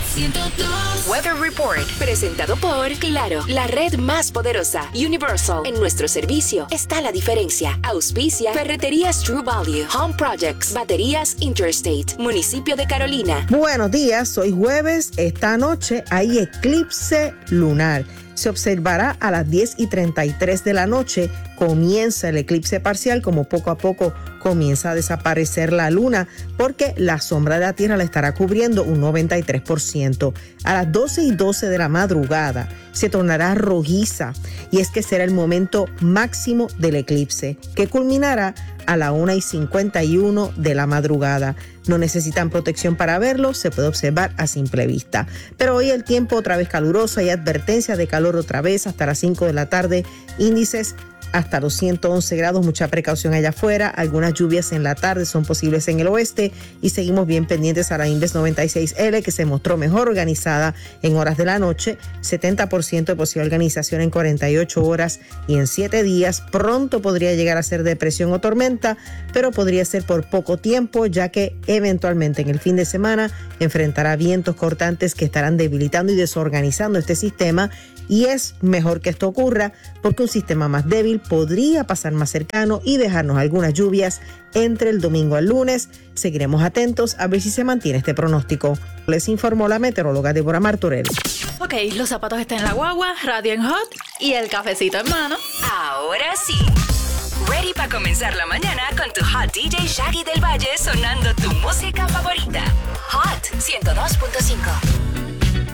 102. Weather Report, presentado por Claro, la red más poderosa. Universal, en nuestro servicio está la diferencia. Auspicia Ferreterías True Value, Home Projects, Baterías Interstate, Municipio de Carolina. Buenos días, hoy jueves. Esta noche hay eclipse lunar. Se observará a las 10:33 de la noche. Comienza el eclipse parcial, como poco a poco comienza a desaparecer la luna, porque la sombra de la Tierra la estará cubriendo un 93%. A las 12:12 de la madrugada se tornará rojiza, y es que será el momento máximo del eclipse, que culminará a la 1:51 de la madrugada. No necesitan protección para verlo, se puede observar a simple vista. Pero hoy el tiempo otra vez caluroso, hay advertencia de calor otra vez hasta las 5 de la tarde, índices hasta los 111 grados, mucha precaución allá afuera. Algunas lluvias en la tarde son posibles en el oeste, y seguimos bien pendientes a la Index 96L, que se mostró mejor organizada en horas de la noche, 70% de posible organización en 48 horas y en 7 días. Pronto podría llegar a ser depresión o tormenta, pero podría ser por poco tiempo, ya que eventualmente en el fin de semana enfrentará vientos cortantes que estarán debilitando y desorganizando este sistema, y es mejor que esto ocurra porque un sistema más débil podría pasar más cercano y dejarnos algunas lluvias entre el domingo al lunes. Seguiremos atentos a ver si se mantiene este pronóstico. Les informó la meteoróloga Débora Martorell. Ok, los zapatos están en la guagua, radio en hot y el cafecito en mano. Ahora sí, ready para comenzar la mañana con tu Hot DJ Shaggy del Valle, sonando tu música favorita. Hot 102.5.